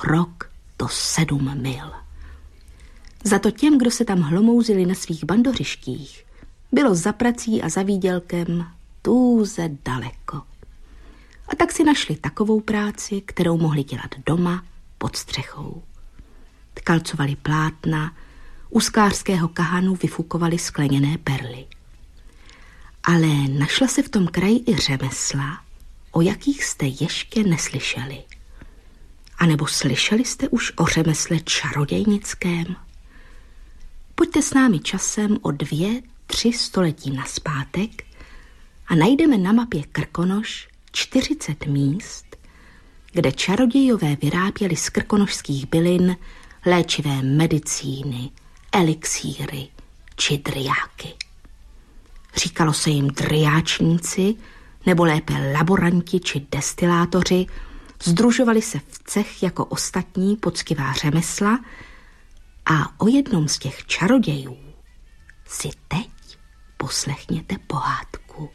krok to 7 mil. Za to těm, kdo se tam hlomouzili na svých bandořištích, bylo za prací a za výdělkem tůze daleko. A tak si našli takovou práci, kterou mohli dělat doma pod střechou. Tkalcovali plátna, u skářského kahanu vyfukovali skleněné perly. Ale našla se v tom kraji i řemesla, o jakých jste ještě neslyšeli. A nebo slyšeli jste už o řemesle čarodějnickém? Pojďte s námi časem o 2-3 století nazpátek a najdeme na mapě Krkonoš 40 míst, kde čarodějové vyráběli z krkonošských bylin léčivé medicíny, elixíry či driáky. Říkalo se jim driáčníci, nebo lépe laboranti či destilátoři, sdružovali se v cech jako ostatní poctivá řemesla a o jednom z těch čarodějů si teď poslechněte pohádku.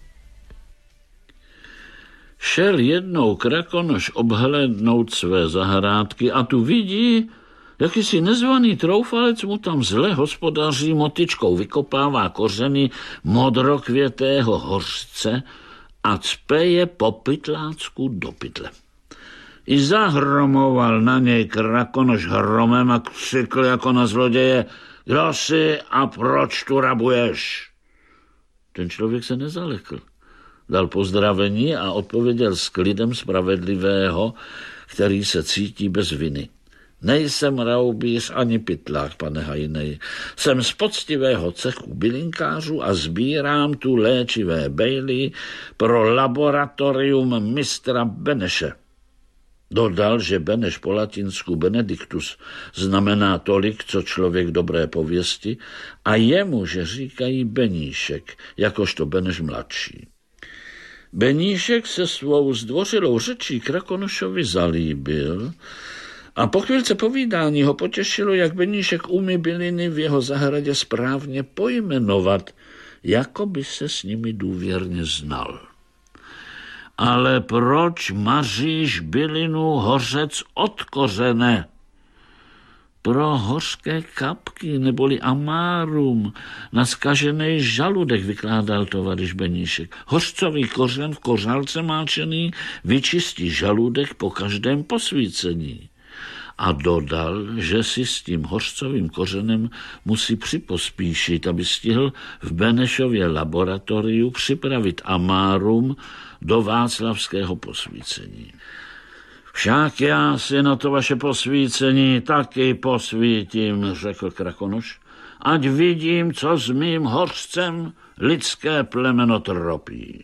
Šel jednou Krakonoš obhlédnout své zahrádky a tu vidí, jakýsi nezvaný troufalec mu tam zle hospodaří, motyčkou vykopává kořeny modrokvětého hořce a cpe je po pytlácku do pytle. I zahromoval na něj Krakonoš hromem a křikl jako na zloděje: kdo jsi a proč tu rabuješ? Ten člověk se nezalekl. Dal pozdravení a odpověděl s klidem spravedlivého, který se cítí bez viny: nejsem raubíř ani pytlák, pane Hajnej. Jsem z poctivého cechu bylinkářů a sbírám tu léčivé bejly pro laboratorium mistra Beneše. Dodal, že Beneš po latinsku Benedictus znamená tolik, co člověk dobré pověsti, a jemu, že říkají Beníšek, jakožto Beneš mladší. Beníšek se svou zdvořilou řečí Krakonošovi zalíbil a po chvílce povídání ho potěšilo, jak Beníšek umí byliny v jeho zahradě správně pojmenovat, jako by se s nimi důvěrně znal. Ale proč maříš bylinu hořec od kořene? Pro hořké kapky, neboli amárum, na zkažený žaludek, vykládal tovaryš Beníšek. Hořcový kořen v kořálce máčený vyčistí žaludek po každém posvícení. A dodal, že si s tím hořcovým kořenem musí připospíšit, aby stihl v Benešově laboratoriu připravit amárum do václavského posvícení. Však já si na to vaše posvícení taky posvítím, řekl Krakonoš, ať vidím, co s mým hořcem lidské plemeno tropí.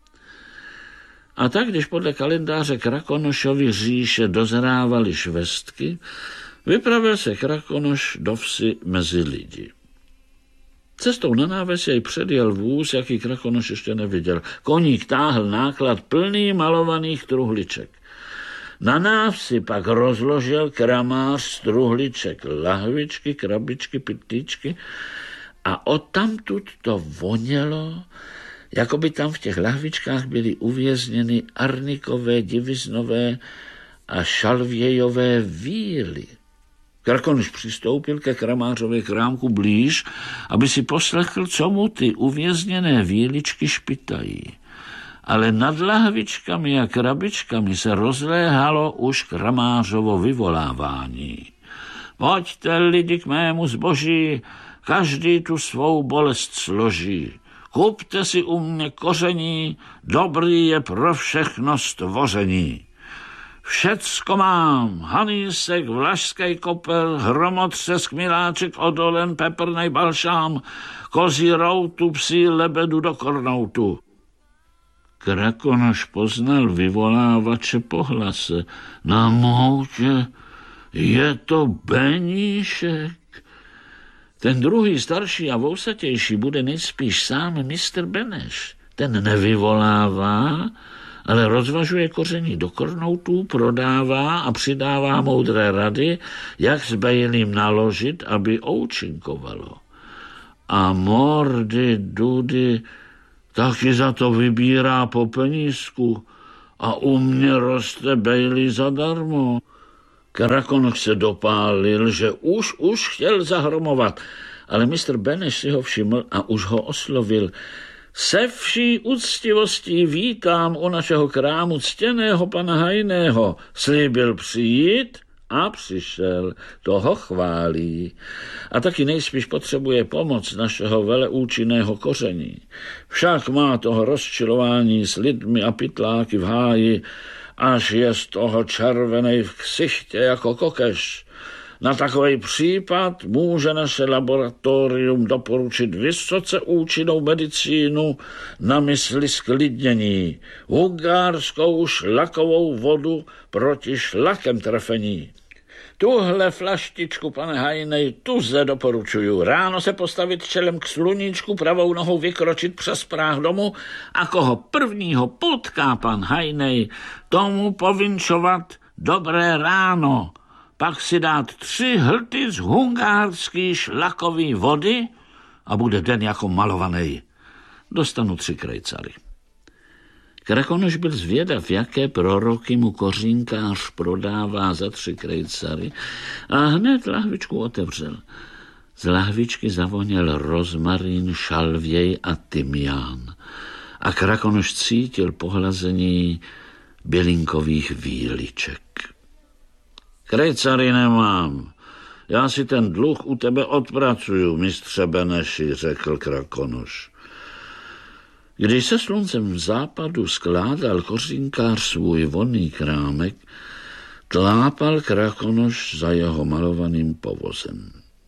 A tak, když podle kalendáře Krakonošovy říše dozrávaly švestky, vypravil se Krakonoš do vsi mezi lidi. Cestou na náves jej předjel vůz, jaký Krakonoš ještě neviděl. Koník táhl náklad plný malovaných truhliček. Na návsi pak rozložil kramář z truhliček lahvičky, krabičky, pytlíčky a odtamtud to vonělo, jako by tam v těch lahvičkách byly uvězněny arnikové, diviznové a šalvějové víly. Krakonoš přistoupil ke kramářově krámku blíž, aby si poslechl, co mu ty uvězněné víličky špitají. Ale nad lahvičkami a krabičkami se rozléhalo už kramářovo vyvolávání. Pojďte, lidi, k mému zboží, každý tu svou bolest složí. Kupte si u mě koření, dobrý je pro všechno stvoření. Všecko mám, hanísek, vlašský kopel, hromotřesk, miláček, odolen, peprnej balšám, kozí routu, psí lebedu do kornoutu. Krakonoš poznal vyvolávače po hlase. Na moutě, je to Beníšek. Ten druhý, starší a vousatější, bude nejspíš sám mistr Beneš. Ten nevyvolává, ale rozvažuje koření do kornoutů, prodává a přidává moudré rady, jak s bejlím naložit, aby účinkovalo. A mordy, dudy, taky za to vybírá po penízku a u mě roste bejlí zadarmo. Krakonoš se dopálil, že už chtěl zahromovat, ale mistr Beneš si ho všiml a už ho oslovil. Se vší úctivostí vítám u našeho krámu ctěného pana Hajného. Slíbil přijít a přišel, toho chválí. A taky nejspíš potřebuje pomoc našeho veleúčinného koření. Však má toho rozčilování s lidmi a pytláky v háji, až je z toho červenej v ksichtě jako kokeš. Na takový případ může naše laboratorium doporučit vysoce účinnou medicínu na mysli sklidnění, hungárskou šlakovou vodu proti šlakem trefení. Tuhle flaštičku, pane Hajnej, tuze doporučuju. Ráno se postavit čelem k sluníčku, pravou nohou vykročit přes práh domu a koho prvního potká pan Hajnej, tomu povinčovat dobré ráno. Pak si dát 3 hlty z hungárský šlakový vody a bude den jako malovaný. Dostanu 3 krejcary. Krakonoš byl zvědav, jaké proroky mu kořínkář prodává za 3 krejcary a hned lahvičku otevřel. Z lahvičky zavoněl rozmarín, šalvěj a tymián a Krakonoš cítil pohlazení bylinkových výliček. Krejcary nemám. Já si ten dluh u tebe odpracuju, mistře Beneši, řekl Krakonoš. Když se sluncem v západu skládal kořínkář svůj vonný krámek, tlápal Krakonoš za jeho malovaným povozem.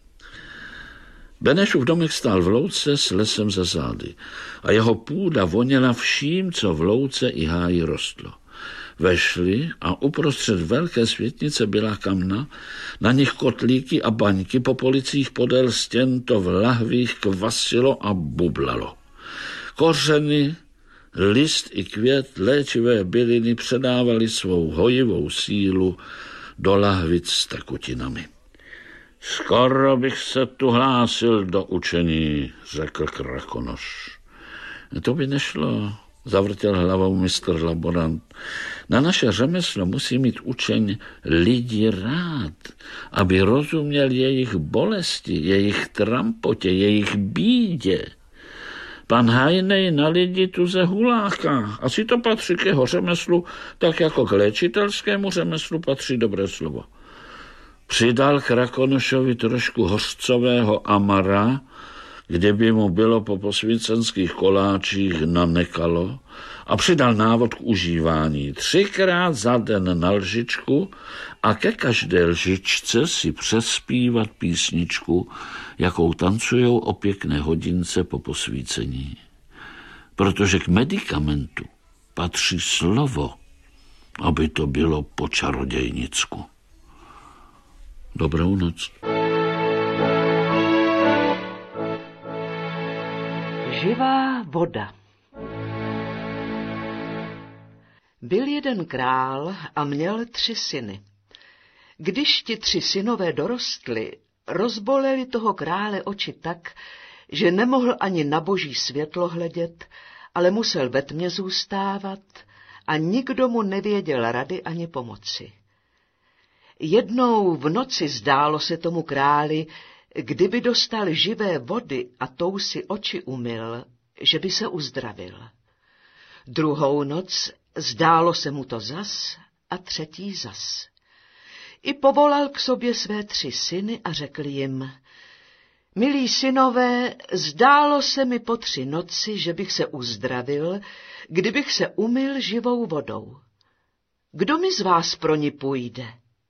Benešův domek stál v louce s lesem za zády a jeho půda voněla vším, co v louce i háji rostlo. Vešli a uprostřed velké světnice byla kamna, na nich kotlíky a baňky, po policích podél stěn to v lahvích kvasilo a bublalo. Kořeny, list i květ, léčivé byliny předávali svou hojivou sílu do lahvic s tekutinami. Skoro bych se tu hlásil do učení, řekl Krakonoš. To by nešlo, zavrtěl hlavou mistr laborant. Na naše řemeslo musí mít učeň lidi rád, aby rozuměl jejich bolesti, jejich trampotě, jejich bídě. Pan Hajnej na lidi tuze huláká. Asi to patří k jeho řemeslu, tak jako k léčitelskému řemeslu patří dobré slovo. Přidal Krakonošovi trošku hořcového amara, kdyby mu bylo po posvícenských koláčích nanekalo, a přidal návod k užívání. 3krát za den na lžičku a ke každé lžičce si přespívat písničku, jakou tancujou o pěkné hodince po posvícení. Protože k medikamentu patří slovo, aby to bylo po čarodějnicku. Dobrou noc. Živá voda. Byl jeden král a měl 3 syny. Když ti 3 synové dorostli, rozboleli toho krále oči tak, že nemohl ani na boží světlo hledět, ale musel ve tmě zůstávat a nikdo mu nevěděl rady ani pomoci. Jednou v noci zdálo se tomu králi, kdyby dostal živé vody a tou si oči umyl, že by se uzdravil. Druhou noc zdálo se mu to zas a třetí zas. I povolal k sobě své 3 syny a řekl jim: Milí synové, zdálo se mi po 3 noci, že bych se uzdravil, kdybych se umyl živou vodou. Kdo mi z vás pro ní půjde?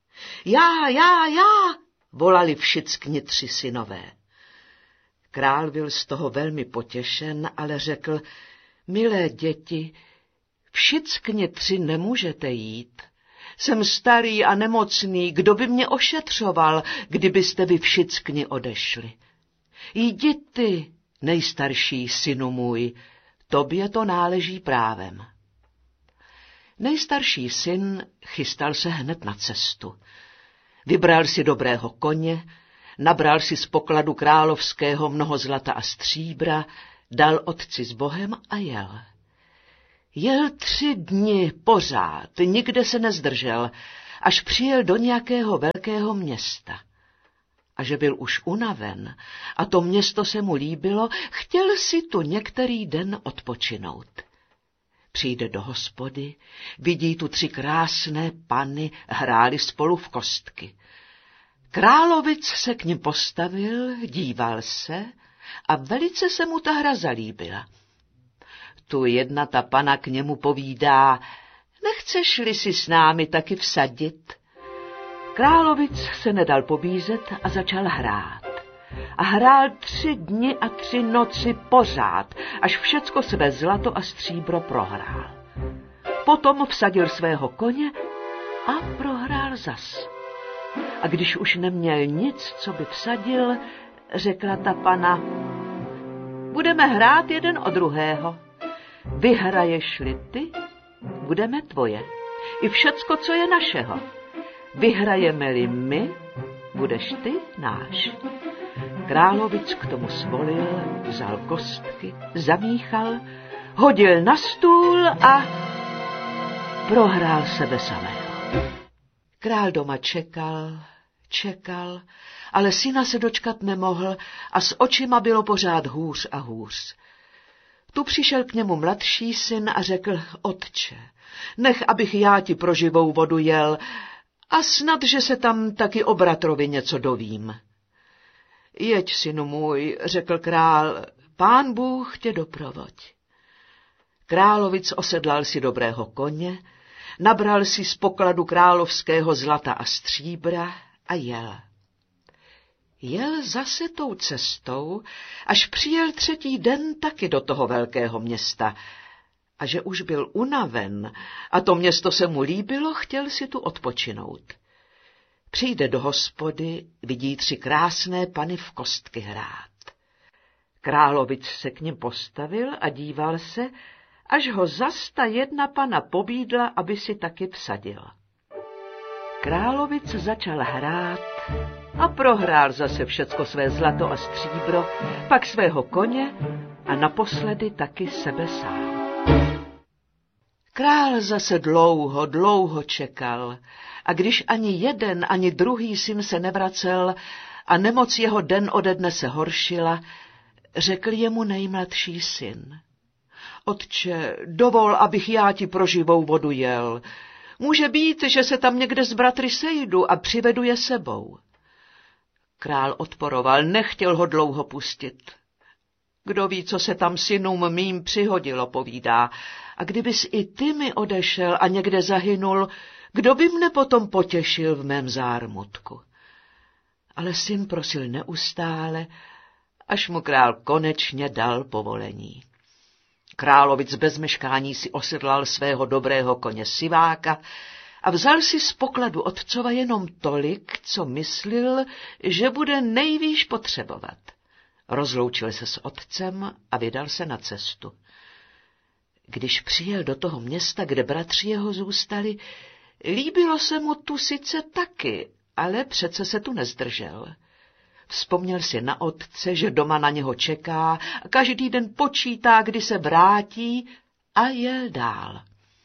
Já, volali všichni 3 synové. Král byl z toho velmi potěšen, ale řekl: Milé děti, všichni 3 nemůžete jít. Jsem starý a nemocný, kdo by mě ošetřoval, kdybyste vy všichni odešli? Jdi ty, nejstarší synu můj, tobě to náleží právem. Nejstarší syn chystal se hned na cestu. Vybral si dobrého koně, nabral si z pokladu královského mnoho zlata a stříbra, dal otci s Bohem a jel. Jel 3 dny pořád, nikde se nezdržel až přijel do nějakého velkého města. A že byl už unaven a to město se mu líbilo, chtěl si tu některý den odpočinout. Přijde do hospody, vidí tu 3 krásné panny, hráli spolu v kostky. Královic se k nim postavil, díval se a velice se mu ta hra zalíbila. Tu jedna ta pana k němu povídá: nechceš-li si s námi taky vsadit? Královic se nedal pobízet a začal hrát. A hrál 3 dny a 3 noci pořád, až všecko své zlato a stříbro prohrál. Potom vsadil svého koně a prohrál zas. A když už neměl nic, co by vsadil, řekla ta pana: budeme hrát jeden o druhého. Vyhraješ-li ty, budeme tvoje. I všecko, co je našeho. Vyhrajeme-li my, budeš ty náš. Královic k tomu svolil, vzal kostky, zamíchal, hodil na stůl a prohrál sebe samého. Král doma čekal, ale syna se dočkat nemohl a s očima bylo pořád hůř a hůř. Tu přišel k němu mladší syn a řekl: otče, nech, abych já ti pro živou vodu jel, a snad, že se tam taky o bratrovi něco dovím. Jeď, synu můj, řekl král, Pán Bůh tě doprovoď. Královic osedlal si dobrého koně, nabral si z pokladu královského zlata a stříbra a jel. Jel zase tou cestou, až přijel 3. den taky do toho velkého města. A že už byl unaven a to město se mu líbilo, chtěl si tu odpočinout. Přijde do hospody, vidí 3 krásné pany v kostky hrát. Královic se k nim postavil a díval se, až ho zas ta jedna pana pobídla, aby si taky vsadil. Královic začal hrát a prohrál zase všecko své zlato a stříbro, pak svého koně a naposledy taky sebe sám. Král zase dlouho čekal, a když ani jeden, ani druhý syn se nevracel a nemoc jeho den ode dne se horšila, řekl jemu nejmladší syn: otče, dovol, abych já ti pro živou vodu jel. Může být, že se tam někde s bratry sejdu a přivedu je sebou. Král odporoval, nechtěl ho dlouho pustit. Kdo ví, co se tam synům mým přihodilo, povídá, a kdybys i ty mi odešel a někde zahynul, kdo by mne potom potěšil v mém zármutku? Ale syn prosil neustále, až mu král konečně dal povolení. Královic bez meškání si osedlal svého dobrého koně Siváka a vzal si z pokladu otcova jenom tolik, co myslil, že bude nejvýš potřebovat. Rozloučil se s otcem a vydal se na cestu. Když přijel do toho města, kde bratři jeho zůstali, líbilo se mu tu sice taky, ale přece se tu nezdržel. Vzpomněl si na otce, že doma na něho čeká a každý den počítá, kdy se vrátí, a jel dál.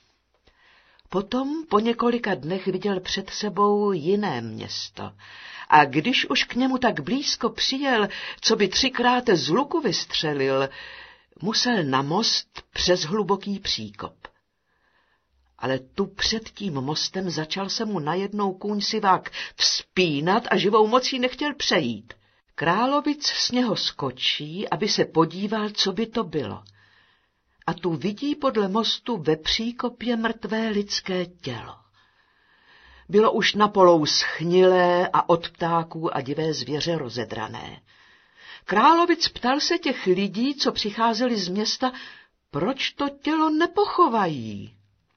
Potom po několika dnech viděl před sebou jiné město a když už k němu tak blízko přijel, co by 3krát z luku vystřelil, musel na most přes hluboký příkop. Ale tu před tím mostem začal se mu najednou kůň Sivák vzpínat a živou mocí nechtěl přejít. Královic z něho skočí, aby se podíval, co by to bylo. A tu vidí podle mostu ve příkopě mrtvé lidské tělo. Bylo už napolou schnilé a od ptáků a divé zvěře rozedrané. Královic ptal se těch lidí, co přicházeli z města, proč to tělo nepochovají.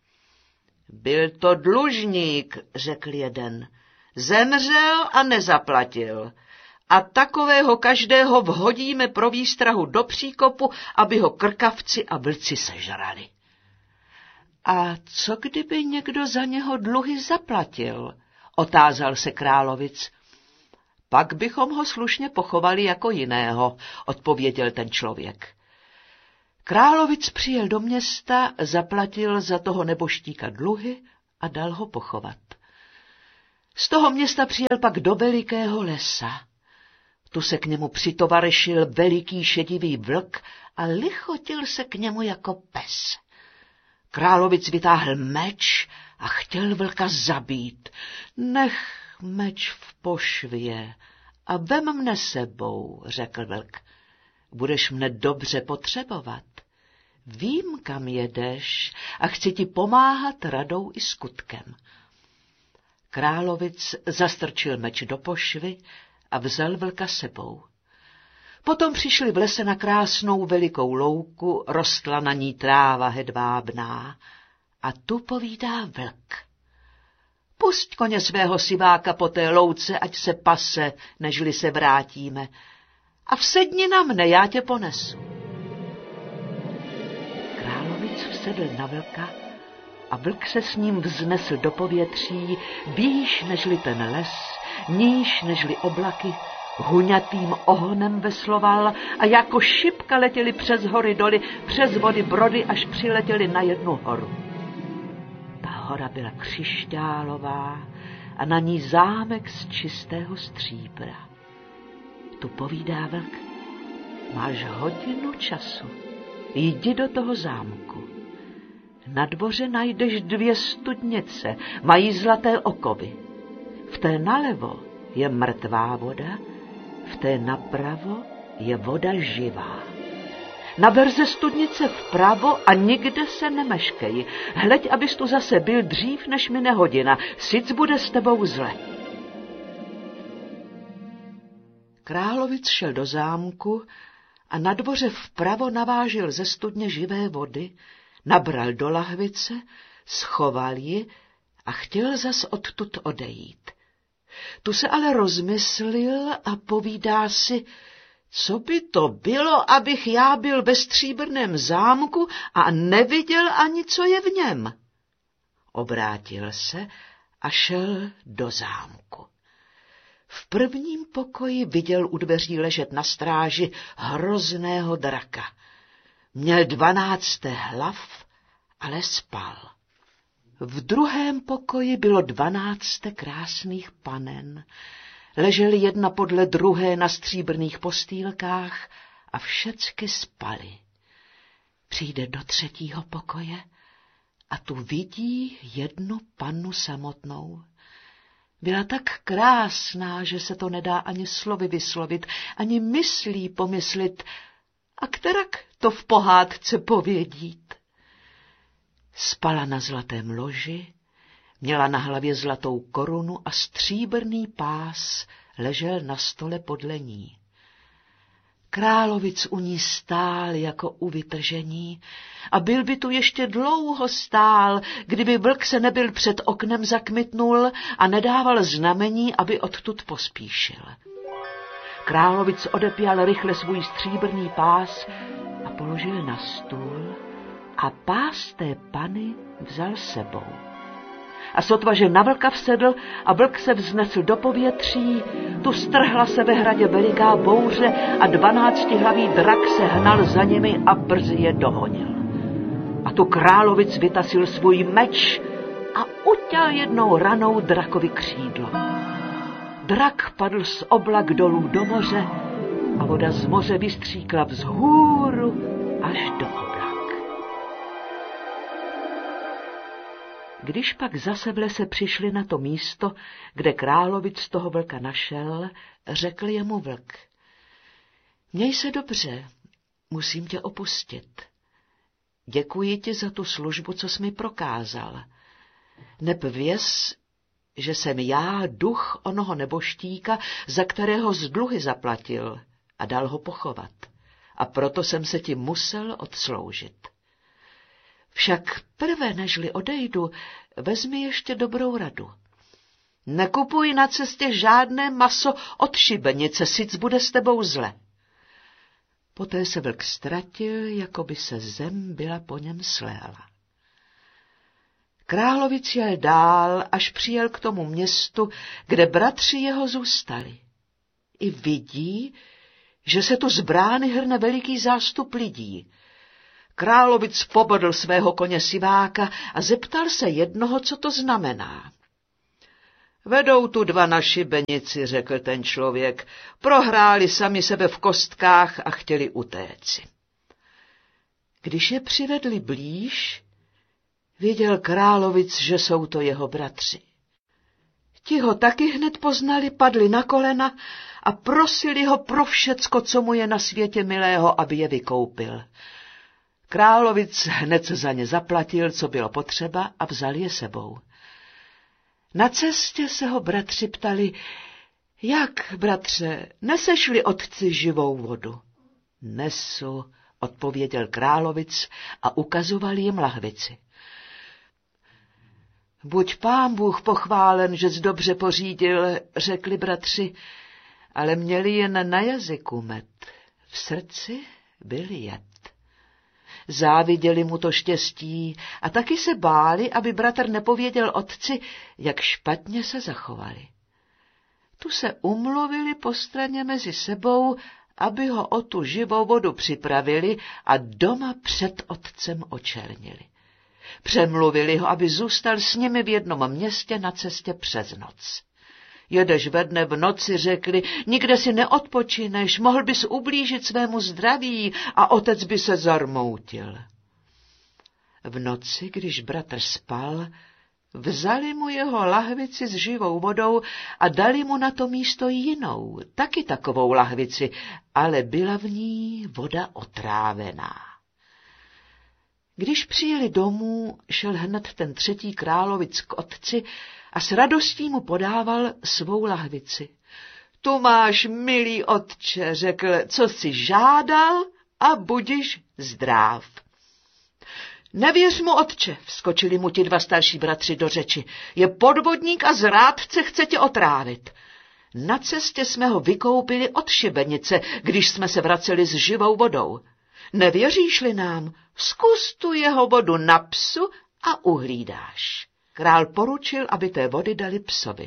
Byl to dlužník, řekl jeden. Zemřel a nezaplatil. A takového každého vhodíme pro výstrahu do příkopu, aby ho krkavci a vlci sežrali. A co kdyby někdo za něho dluhy zaplatil? Otázal se Královic. Pak bychom ho slušně pochovali jako jiného, odpověděl ten člověk. Královic přijel do města, zaplatil za toho neboštíka dluhy a dal ho pochovat. Z toho města přijel pak do velikého lesa. Tu se k němu přitovaryšil veliký šedivý vlk a lichotil se k němu jako pes. Královic vytáhl meč a chtěl vlka zabít. Nech meč v pošvě a vem mne sebou, řekl vlk. Budeš mne dobře potřebovat. Vím, kam jedeš a chci ti pomáhat radou i skutkem. Královic zastrčil meč do pošvy a vzal vlka sebou. Potom přišli v lese na krásnou velikou louku, rostla na ní tráva hedvábná. A tu povídá vlk. Pusť koně svého siváka po té louce, ať se pase, nežli se vrátíme. A vsedni na mne, já tě ponesu. Královic vsedl na vlka a vlk se s ním vznesl do povětří, výš nežli ten les, níž nežli oblaky, huňatým ohonem vesloval a jako šipka letěli přes hory doly, přes vody brody, až přiletěli na jednu horu. Ta hora byla křišťálová a na ní zámek z čistého stříbra. Tu povídá vlk, máš hodinu času, jdi do toho zámku. Na dvoře najdeš 2 studnice, mají zlaté okovy. V té nalevo je mrtvá voda, v té napravo je voda živá. Naber ze studnice vpravo a nikde se nemeškej. Hleď, abys tu zase byl dřív, než mine hodina, sic bude s tebou zle. Královic šel do zámku a na dvoře vpravo navážil ze studně živé vody, nabral do lahvice, schoval ji a chtěl zas odtud odejít. Tu se ale rozmyslil a povídá si, co by to bylo, abych já byl ve stříbrném zámku a neviděl ani, co je v něm. Obrátil se a šel do zámku. V prvním pokoji viděl u dveří ležet na stráži hrozného draka. Měl 12 hlav, ale spal. V druhém pokoji bylo 12 krásných panen. Ležely jedna podle druhé na stříbrných postýlkách a všecky spaly. Přijde do třetího pokoje a tu vidí jednu pannu samotnou. Byla tak krásná, že se to nedá ani slovy vyslovit, ani myslí pomyslit, a kterak to v pohádce povědít. Spala na zlatém loži, měla na hlavě zlatou korunu a stříbrný pás ležel na stole podle ní. Královic u ní stál jako u vytržení a byl by tu ještě dlouho stál, kdyby vlk se nebyl před oknem zakmitnul a nedával znamení, aby odtud pospíšil. Královic odepěl rychle svůj stříbrný pás a položil na stůl a pás té pany vzal sebou. A sotva, že na vlka vsedl a vlk se vznesl do povětří, tu strhla se ve hradě veliká bouře a 12hlavý drak se hnal za nimi a brzy je dohonil. A tu královic vytasil svůj meč a uťal jednou ranou drakovi křídlo. Drak padl z oblak dolů do moře a voda z moře vystříkla vzhůru až do oblak. Když pak zase v lese přišli na to místo, kde královic toho vlka našel, řekl jemu vlk: Měj se dobře, musím tě opustit. Děkuji ti za tu službu, co jsi mi prokázal. Neb věz, že jsem já duch onoho neboštíka, za kterého z dluhy zaplatil a dal ho pochovat. A proto jsem se ti musel odsloužit. Však prvé, nežli odejdu, vezmi ještě dobrou radu. Nekupuj na cestě žádné maso od šibenice, sic bude s tebou zle. Poté se vlk ztratil, jako by se zem byla po něm sléla. Královic jel dál, až přijel k tomu městu, kde bratři jeho zůstali. I vidí, že se tu z brány hrne veliký zástup lidí. Královic pobodl svého koně siváka a zeptal se jednoho, co to znamená. Vedou tu dva na šibenici, řekl ten člověk. Prohráli sami sebe v kostkách a chtěli utéci. Když je přivedli blíž, viděl Královic, že jsou to jeho bratři. Ti ho taky hned poznali, padli na kolena a prosili ho pro všecko, co mu je na světě milého, aby je vykoupil. Královic hned za ně zaplatil, co bylo potřeba, a vzal je sebou. Na cestě se ho bratři ptali: jak, bratře, neseš-li otci živou vodu? Nesu, odpověděl Královic a ukazoval jim lahvici. Buď Pán Bůh pochválen, že jsi dobře pořídil, řekli bratři, ale měli jen na jazyku med, v srdci byl jed. Záviděli mu to štěstí a taky se báli, aby bratr nepověděl otci, jak špatně se zachovali. Tu se umluvili postranně mezi sebou, aby ho o tu živou vodu připravili a doma před otcem očernili. Přemluvili ho, aby zůstal s nimi v jednom městě na cestě přes noc. Jedeš ve dne, v noci, řekli, nikde si neodpočineš, mohl bys ublížit svému zdraví a otec by se zarmoutil. V noci, když bratr spal, vzali mu jeho lahvici s živou vodou a dali mu na to místo jinou, taky takovou lahvici, ale byla v ní voda otrávená. Když přijeli domů, šel hned ten třetí Královic k otci a s radostí mu podával svou lahvici. Tu máš, milý otče, řekl, co jsi žádal a budiš zdrav. Nevěř mu, otče, vskočili mu ti dva starší bratři do řeči. Je podvodník a zrádce, chce tě otrávit. Na cestě jsme ho vykoupili od šibenice, když jsme se vraceli s živou vodou. Nevěříš-li nám, zkus tu jeho vodu na psu a uhlídáš. Král poručil, aby té vody dali psovi.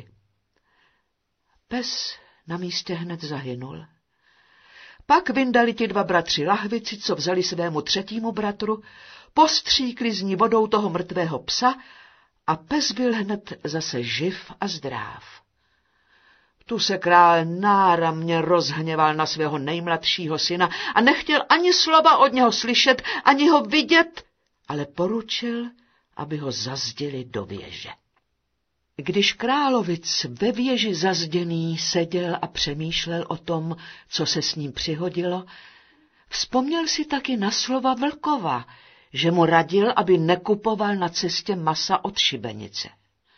Pes na místě hned zahynul. Pak vyndali ti dva bratři lahvici, co vzali svému třetímu bratru, postříkli z ní vodou toho mrtvého psa a pes byl hned zase živ a zdráv. Tu se král náramně rozhněval na svého nejmladšího syna a nechtěl ani slova od něho slyšet, ani ho vidět, ale poručil, aby ho zazdili do věže. Když Královic ve věži zazděný seděl a přemýšlel o tom, co se s ním přihodilo, vzpomněl si taky na slova Vlkova, že mu radil, aby nekupoval na cestě masa od šibenice.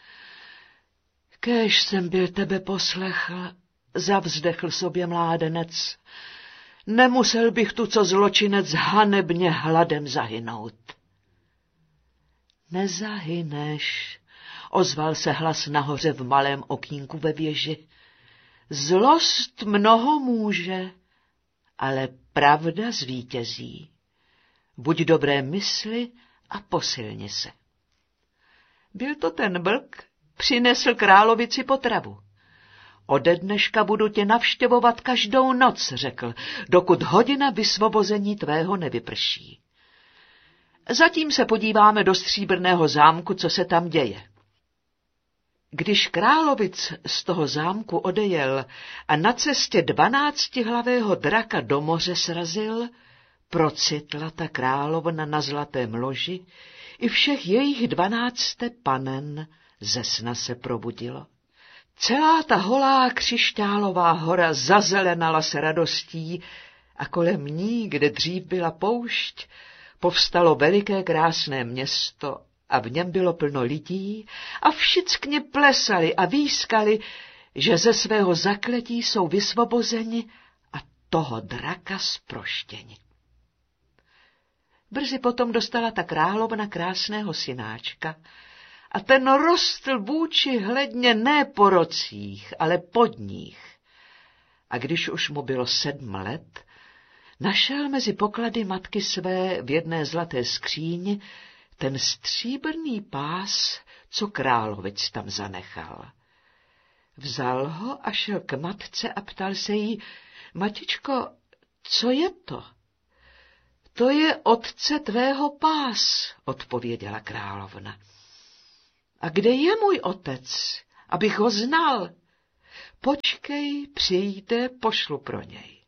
Kéž jsem byl tebe poslechl, zavzdechl sobě mládenec, nemusel bych tu, co zločinec, hanebně hladem zahynout. Nezahyneš, ozval se hlas nahoře v malém okýnku ve věži. Zlost mnoho může, ale pravda zvítězí. Buď dobré mysli a posilni se. Byl to ten Vlk, přinesl Královici potravu. Ode dneška budu tě navštěvovat každou noc, řekl, dokud hodina vysvobození tvého nevyprší. Zatím se podíváme do stříbrného zámku, co se tam děje. Když Královic z toho zámku odejel a na cestě 12hlavého draka do moře srazil, procitla ta královna na zlatém loži, i všech jejich 12 panen ze sna se probudilo. Celá ta holá křišťálová hora zazelenala se radostí a kolem ní, kde dřív byla poušť, povstalo veliké krásné město a v něm bylo plno lidí a všichni plesali a výskali, že ze svého zakletí jsou vysvobozeni a toho draka zproštěni. Brzy potom dostala ta královna krásného synáčka a ten rostl vůči hledně ne po rocích, ale pod nich. A když už mu bylo 7 let, našel mezi poklady matky své v jedné zlaté skříni ten stříbrný pás, co Královic tam zanechal. Vzal ho a šel k matce a ptal se jí, matičko, co je to? To je otce tvého pás, odpověděla královna. A kde je můj otec? abych ho znal. Počkej, přijde, pošlu pro něj.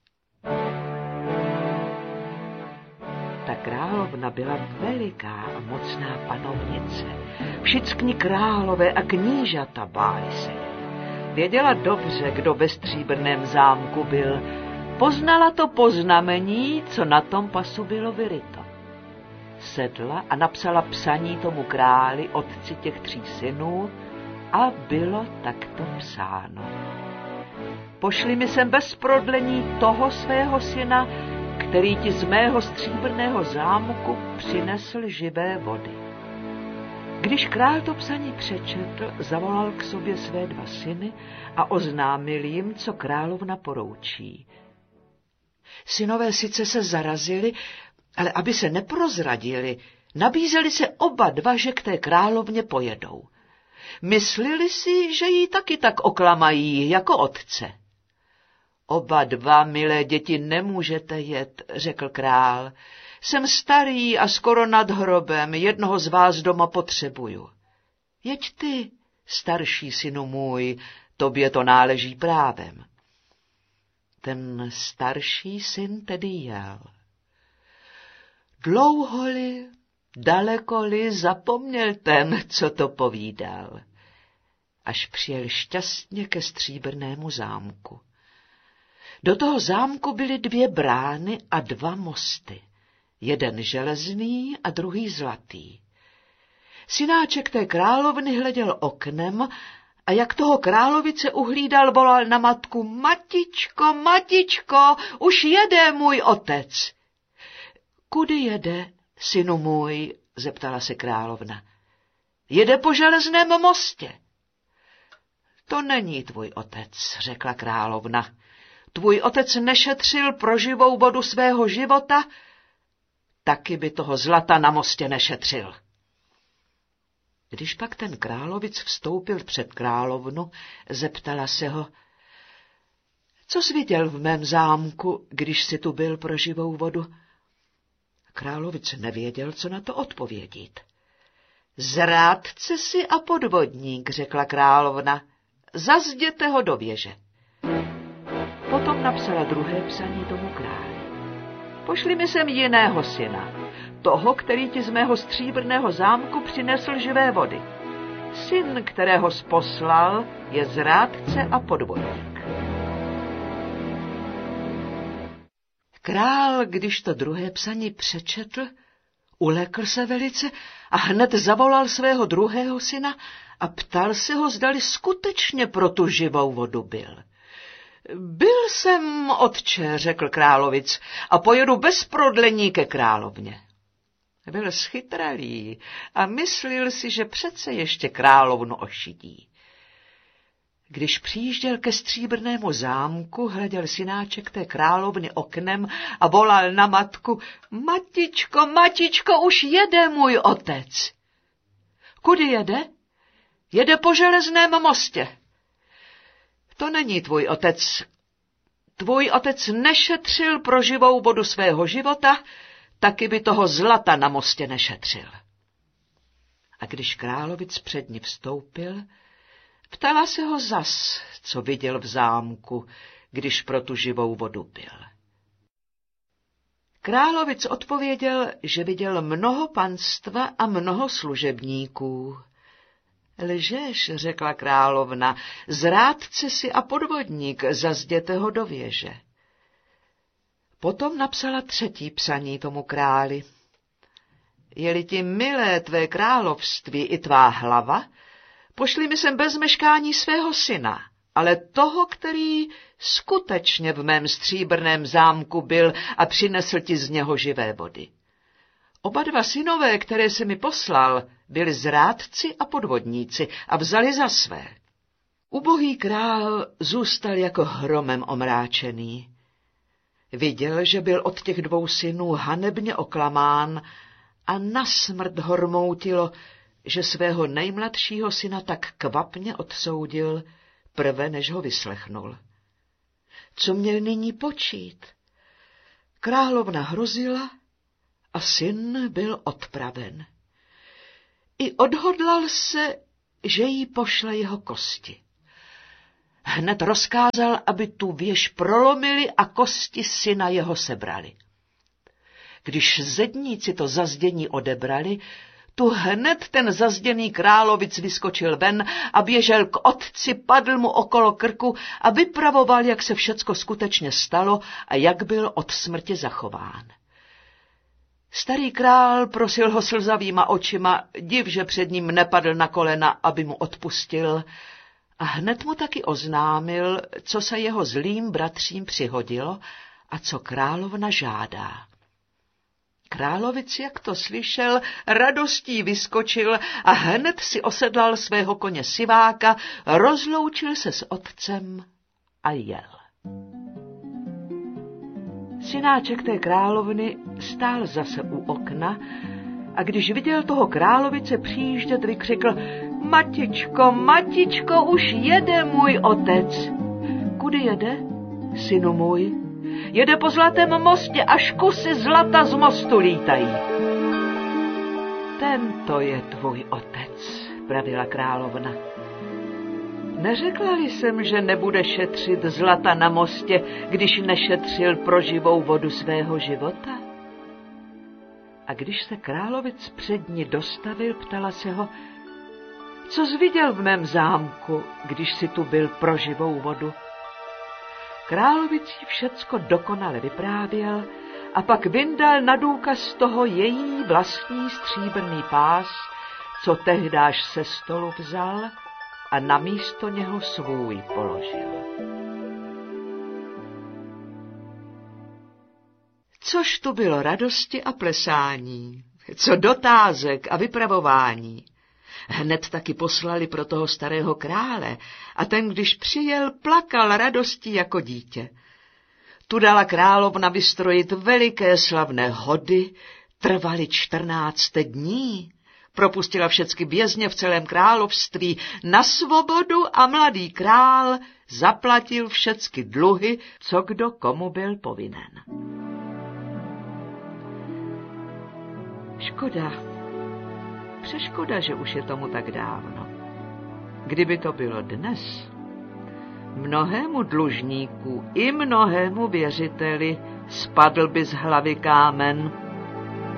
Ta královna byla veliká a mocná panovnice. Všichni králové a knížata báli se. Věděla dobře, kdo ve Stříbrném zámku byl. Poznala to po znamení, co na tom pasu bylo vyryto. Sedla a napsala psaní tomu králi, otci těch 3 synů, a bylo takto psáno. Pošli mi sem bez prodlení toho svého syna, který ti z mého Stříbrného zámku přinesl živé vody. Když král to psaní přečetl, zavolal k sobě své 2 syny a oznámil jim, co královna poroučí. Synové sice se zarazili, ale aby se neprozradili, nabízeli se oba 2, že k té královně pojedou. Myslili si, že jí taky tak oklamají jako otce. Oba 2, milé děti, nemůžete jet, řekl král. Jsem starý a skoro nad hrobem, jednoho z vás doma potřebuju. Jeď ty, starší synu můj, tobě to náleží právem. Ten starší syn tedy jel. Dlouho-li, daleko-li zapomněl ten, co to povídal, až přijel šťastně ke Stříbrnému zámku. Do toho zámku byly 2 brány a 2 mosty, jeden železný a druhý zlatý. Synáček té královny hleděl oknem a jak toho královice uhlídal, volal na matku: Matičko, matičko, už jede můj otec. Kudy jede, synu můj? Zeptala se královna. Jede po železném mostě. To není tvůj otec, řekla královna. Tvůj otec nešetřil pro živou vodu svého života, taky by toho zlata na mostě nešetřil. Když pak ten královic vstoupil před královnu, zeptala se ho: Co jsi viděl v mém zámku, když jsi tu byl pro živou vodu? Královic nevěděl, co na to odpovědět. Zrádce si a podvodník, řekla královna, zazděte ho do věže. Potom napsala druhé psaní tomu králi. Pošli mi sem jiného syna, toho, který ti z mého Stříbrného zámku přinesl živé vody. Syn, kterého jsi poslal, je zrádce a podvodník. Král, když to druhé psaní přečetl, ulekl se velice a hned zavolal svého druhého syna a ptal se ho, zdali skutečně pro tu živou vodu byl. Byl jsem, otče, řekl královic, a pojedu bez prodlení ke královně. Byl schytralý a myslil si, že přece ještě královnu ošidí. Když přijížděl ke Stříbrnému zámku, hleděl synáček té královny oknem a volal na matku: Matičko, matičko, už jede můj otec. Kudy jede? Jede po železném mostě. To není tvůj otec. Tvůj otec nešetřil pro živou vodu svého života, taky by toho zlata na mostě nešetřil. A když královic před ní vstoupil, ptala se ho zas, co viděl v zámku, když pro tu živou vodu byl. Královic odpověděl, že viděl mnoho panstva a mnoho služebníků. Lžeš, řekla královna, zrádce si a podvodník, zazděte ho do věže. Potom napsala třetí psaní tomu králi. Je-li ti milé tvé království i tvá hlava, pošli mi sem bez meškání svého syna, ale toho, který skutečně v mém Stříbrném zámku byl a přinesl ti z něho živé vody. Oba 2 synové, které se mi poslal, byli zrádci a podvodníci a vzali za své. Ubohý král zůstal jako hromem omráčený. Viděl, že byl od těch 2 synů hanebně oklamán a nasmrt ho rmoutilo, že svého nejmladšího syna tak kvapně odsoudil, prve než ho vyslechnul. Co měl nyní počít? Královna hrozila a syn byl odpraven. I odhodlal se, že jí pošle jeho kosti. Hned rozkázal, aby tu věž prolomili a kosti syna jeho sebrali. Když zedníci to zazdění odebrali, tu hned ten zazděný královic vyskočil ven a běžel k otci, padl mu okolo krku a vypravoval, jak se všecko skutečně stalo a jak byl od smrti zachován. Starý král prosil ho slzavýma očima, div, že před ním nepadl na kolena, aby mu odpustil, a hned mu taky oznámil, co se jeho zlým bratřím přihodilo a co královna žádá. Královic, jak to slyšel, radostí vyskočil a hned si osedlal svého koně Siváka, rozloučil se s otcem a jel. Synáček té královny stál zase u okna a když viděl toho královice přijíždět, vykřikl: Matičko, matičko, už jede můj otec. Kudy jede, synu můj? Jede po zlatém mostě, až kusy zlata z mostu lítají. Tento je tvůj otec, pravila královna. Neřekla-li jsem, že nebude šetřit zlata na mostě, když nešetřil pro živou vodu svého života? A když se královic před ní dostavil, ptala se ho: Co jsi viděl v mém zámku, když jsi tu byl pro živou vodu? Královic jí všecko dokonale vyprávěl a pak vyndal na důkaz toho její vlastní stříbrný pás, co tehdáž se stolu vzal a na místo něho svůj položil. Což tu bylo radosti a plesání, co dotázek a vypravování. Hned taky poslali pro toho starého krále a ten, když přijel, plakal radostí jako dítě. Tu dala královna vystrojit veliké slavné hody, trvaly 14 dní. Propustila všechny vězně v celém království na svobodu a mladý král zaplatil všechny dluhy, co kdo komu byl povinen. Škoda, přeškoda, že už je tomu tak dávno. Kdyby to bylo dnes, mnohému dlužníku i mnohému věřiteli spadl by z hlavy kámen.